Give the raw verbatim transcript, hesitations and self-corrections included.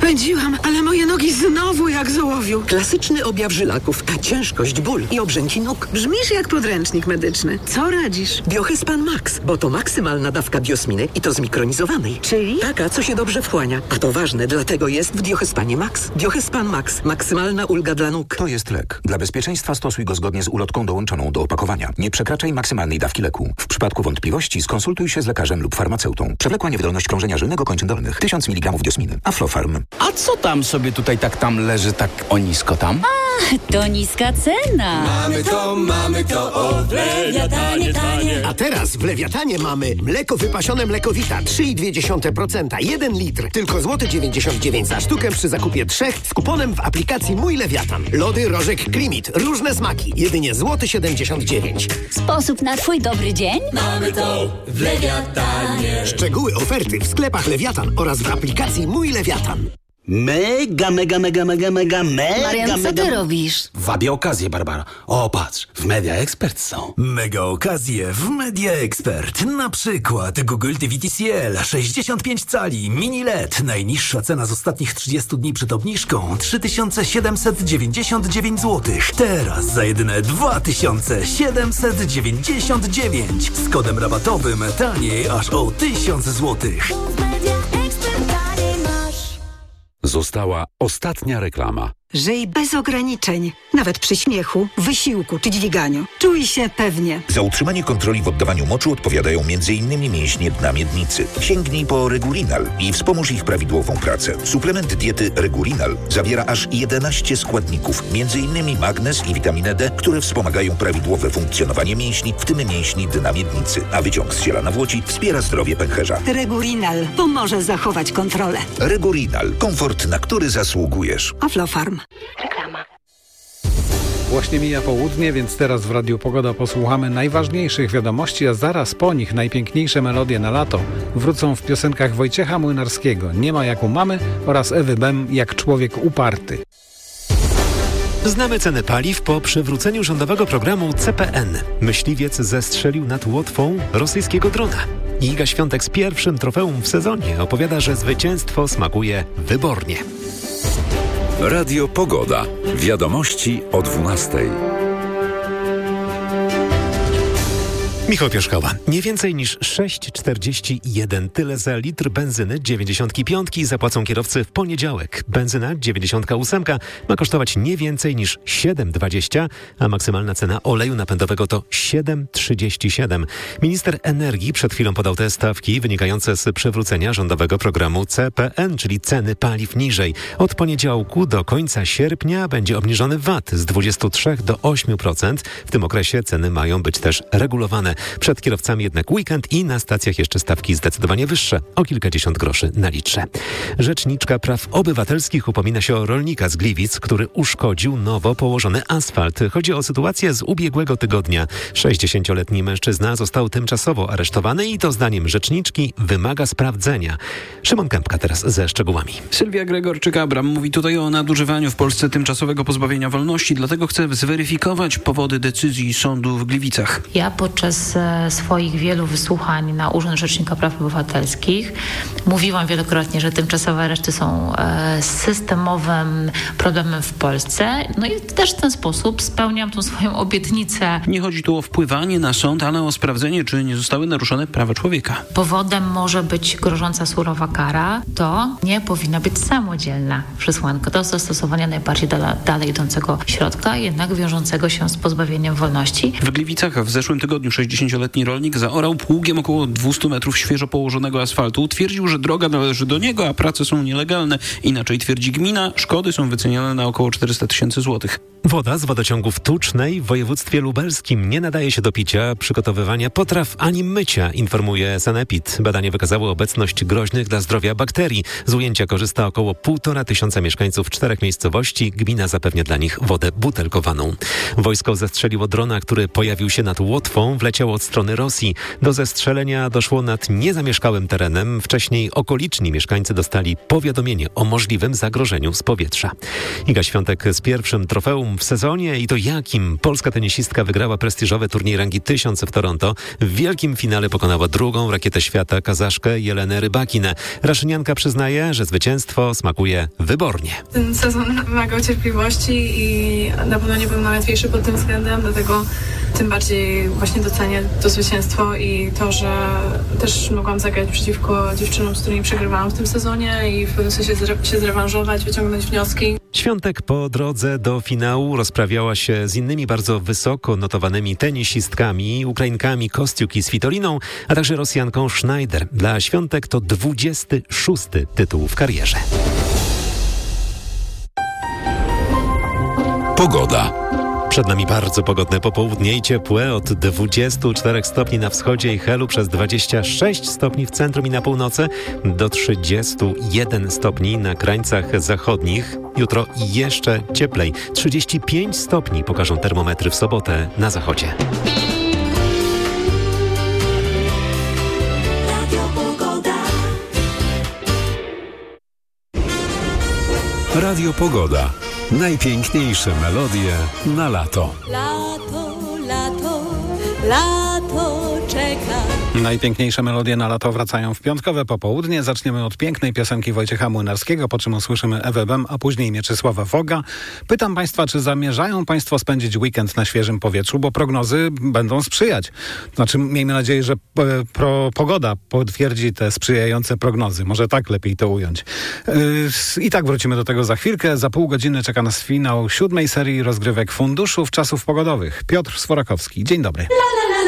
Pędziłam, ale moje nogi znowu jak z ołowiu. Klasyczny objaw żylaków, a ciężkość, ból i obrzęki nóg. Brzmisz jak podręcznik medyczny. Co radzisz? Biohyspan Max, bo to maksymalna dawka biosminy i to zmikronizowanej. Czyli? Taka, co się dobrze wchłania. A to ważne, dlatego jest w Biohyspanie Max. Biohyspan Max. Maksymalna ulga dla nóg. To jest lek. Dla bezpieczeństwa stosuj go zgodnie z ulotką dołączoną do opakowania. Nie przekraczaj maksymalnej dawki leku. W przypadku wątpliwości skonsultuj się z lekarzem lub farmaceutą. Przewlekła niewydolność krążenia żylnego kończyn dolnych. tysiąc miligramów diosminy. Aflofarm. A co tam sobie tutaj tak tam leży tak o nisko tam? A, to niska cena. Mamy to, mamy to, o w Lewiatanie tanie. A teraz w Lewiatanie mamy mleko wypasione Mlekowita trzy i dwie dziesiąte procent, jeden litr. Tylko złoty dziewięćdziesiąt dziewięć za sztukę przy zakupie trzech z kuponem w aplikacji Mój Lewiatan. Lody Rożek Klimit. Różne smaki. Jedynie złoty siedemdziesiąt dziewięć. Sposób na twój dobry dzień? Mamy to w Lewiatanie. Szczegóły oferty w sklepach Lewiatan oraz w aplikacji Mój Lewiatan. Mega, mega, mega, mega, mega, mega, Marian, co mega... ty robisz? Wabię okazję, Barbara. O, patrz, w Media Expert są. Mega okazje w Media Expert. Na przykład Google T V T C L sześćdziesiąt pięć cali, mini L E D. Najniższa cena z ostatnich trzydziestu dni przed obniżką trzy tysiące siedemset dziewięćdziesiąt dziewięć złotych. Teraz za jedyne dwa tysiące siedemset dziewięćdziesiąt dziewięć. Z kodem rabatowym taniej aż o tysiąc złotych. Została ostatnia reklama. Żyj bez ograniczeń. Nawet przy śmiechu, wysiłku czy dźwiganiu. Czuj się pewnie. Za utrzymanie kontroli w oddawaniu moczu odpowiadają między innymi mięśnie dna miednicy. Sięgnij po Regurinal i wspomóż ich prawidłową pracę. Suplement diety Regurinal zawiera aż jedenaście składników, między innymi magnez i witaminę D, które wspomagają prawidłowe funkcjonowanie mięśni, w tym mięśni dna miednicy. A wyciąg z ziela nawłoci wspiera zdrowie pęcherza. Regurinal pomoże zachować kontrolę. Regurinal. Komfort, na który zasługujesz. Aflofarm. Reklama. Właśnie mija południe, więc teraz w Radiu Pogoda posłuchamy najważniejszych wiadomości, a zaraz po nich najpiękniejsze melodie na lato wrócą w piosenkach Wojciecha Młynarskiego Nie ma jak u mamy oraz Ewy Bem Jak człowiek uparty. Znamy ceny paliw po przywróceniu rządowego programu C P N. Myśliwiec zestrzelił nad Łotwą rosyjskiego drona. Iga Świątek z pierwszym trofeum w sezonie opowiada, że zwycięstwo smakuje wybornie. Radio Pogoda. Wiadomości o dwunastej. Michał Pierzchała. Nie więcej niż sześć czterdzieści jeden. Tyle za litr benzyny dziewięćdziesiątki piątki zapłacą kierowcy w poniedziałek. Benzyna dziewięćdziesiątka ósemka ma kosztować nie więcej niż siedem dwadzieścia, a maksymalna cena oleju napędowego to siedem trzydzieści siedem. Minister energii przed chwilą podał te stawki wynikające z przywrócenia rządowego programu C P N, czyli ceny paliw niżej. Od poniedziałku do końca sierpnia będzie obniżony V A T z dwudziestu trzech do ośmiu procent. W tym okresie ceny mają być też regulowane. Przed kierowcami jednak weekend i na stacjach jeszcze stawki zdecydowanie wyższe, o kilkadziesiąt groszy na litrze. Rzeczniczka Praw Obywatelskich upomina się o rolnika z Gliwic, który uszkodził nowo położony asfalt. Chodzi o sytuację z ubiegłego tygodnia. sześćdziesięcioletni mężczyzna został tymczasowo aresztowany i to zdaniem rzeczniczki wymaga sprawdzenia. Szymon Kępka teraz ze szczegółami. Sylwia Gregorczyk-Abram mówi tutaj o nadużywaniu w Polsce tymczasowego pozbawienia wolności, dlatego chce zweryfikować powody decyzji sądu w Gliwicach. Ja podczas swoich wielu wysłuchań na Urząd Rzecznika Praw Obywatelskich mówiłam wielokrotnie, że tymczasowe areszty są systemowym problemem w Polsce. No i też w ten sposób spełniam tą swoją obietnicę. Nie chodzi tu o wpływanie na sąd, ale o sprawdzenie, czy nie zostały naruszone prawa człowieka. Powodem może być grożąca surowa kara. To nie powinna być samodzielna przesłanka do zastosowania najbardziej dala, dalej idącego środka, jednak wiążącego się z pozbawieniem wolności. W Gliwicach w zeszłym tygodniu sześćdziesięcioletni rolnik zaorał pługiem około dwieście metrów świeżo położonego asfaltu. Twierdził, że droga należy do niego, a prace są nielegalne. Inaczej twierdzi gmina, szkody są wyceniane na około czterysta tysięcy złotych. Woda z wodociągów Tucznej w województwie lubelskim nie nadaje się do picia, przygotowywania potraw ani mycia, informuje Sanepid. Badanie wykazało obecność groźnych dla zdrowia bakterii. Z ujęcia korzysta około półtora tysiąca mieszkańców czterech miejscowości. Gmina zapewnia dla nich wodę butelkowaną. Wojsko zestrzeliło drona, który pojawił się nad Łotwą. Wleciał poleciał od strony Rosji. Do zestrzelenia doszło nad niezamieszkałym terenem. Wcześniej okoliczni mieszkańcy dostali powiadomienie o możliwym zagrożeniu z powietrza. Iga Świątek z pierwszym trofeum w sezonie i to jakim. Polska tenisistka wygrała prestiżowy turniej rangi tysiąc w Toronto. W wielkim finale pokonała drugą rakietę świata, Kazaszkę Jelenę Rybakinę. Raszynianka przyznaje, że zwycięstwo smakuje wybornie. Ten sezon wymagał cierpliwości i na pewno nie był najłatwiejszy pod tym względem, dlatego tym bardziej właśnie docenię to zwycięstwo i to, że też mogłam zagrać przeciwko dziewczynom, z którymi przegrywałam w tym sezonie i w pewnym sensie się zrewanżować, wyciągnąć wnioski. Świątek po drodze do finału rozprawiała się z innymi bardzo wysoko notowanymi tenisistkami, Ukrainkami Kostiuk i Svitoliną, a także Rosjanką Schneider. Dla Świątek to dwudziesty szósty tytuł w karierze. Pogoda. Przed nami bardzo pogodne popołudnie i ciepłe od dwudziestu czterech stopni na wschodzie i Helu przez dwadzieścia sześć stopni w centrum i na północy do trzydziestu jeden stopni na krańcach zachodnich. Jutro jeszcze cieplej. trzydzieści pięć stopni pokażą termometry w sobotę na zachodzie. Radio Pogoda. Najpiękniejsze melodie na lato. Lato, lato, lato czeka. Najpiękniejsze melodie na lato wracają w piątkowe popołudnie. Zaczniemy od pięknej piosenki Wojciecha Młynarskiego, po czym usłyszymy Ewę Bem, a później Mieczysława Foga. Pytam Państwa, czy zamierzają Państwo spędzić weekend na świeżym powietrzu, bo prognozy będą sprzyjać. Znaczy, miejmy nadzieję, że pro, pogoda potwierdzi te sprzyjające prognozy. Może tak lepiej to ująć. Yy, I tak wrócimy do tego za chwilkę. Za pół godziny czeka nas finał siódmej serii rozgrywek Funduszów Czasów Pogodowych. Piotr Sworakowski. Dzień dobry.